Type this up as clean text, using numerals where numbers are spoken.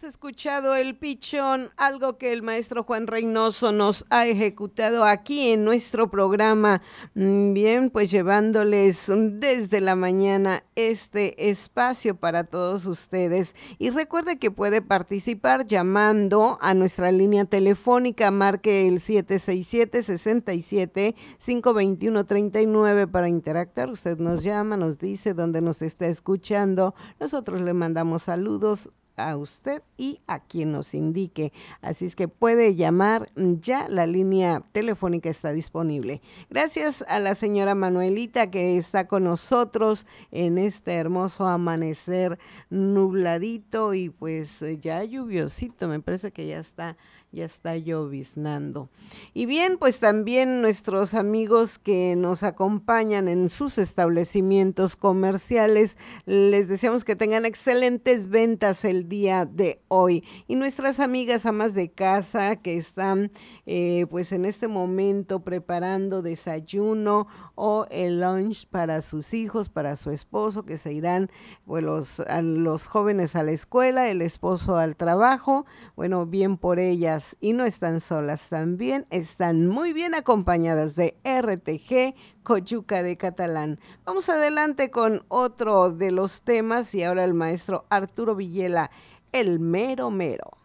Hemos escuchado el pichón, algo que el maestro Juan Reynoso nos ha ejecutado aquí en nuestro programa. Bien, pues llevándoles desde la mañana este espacio para todos ustedes. Y recuerde que puede participar llamando a nuestra línea telefónica, marque el 767-67-521-39 para interactuar. Usted nos llama, nos dice dónde nos está escuchando. Nosotros le mandamos saludos a usted y a quien nos indique. Así es que puede llamar ya, la línea telefónica está disponible. Gracias a la señora Manuelita que está con nosotros en este hermoso amanecer nubladito y pues ya lluviosito, me parece que ya está lloviznando. Y bien, pues también nuestros amigos que nos acompañan en sus establecimientos comerciales, les deseamos que tengan excelentes ventas el día de hoy. Y nuestras amigas amas de casa que están pues en este momento preparando desayuno o el lunch para sus hijos, para su esposo, que se irán pues, los jóvenes a la escuela, el esposo al trabajo. Bueno, bien por ellas. Y no están solas, también están muy bien acompañadas de RTG Coyuca de Catalán. Vamos adelante con otro de los temas y ahora el maestro Arturo Villela, el mero mero.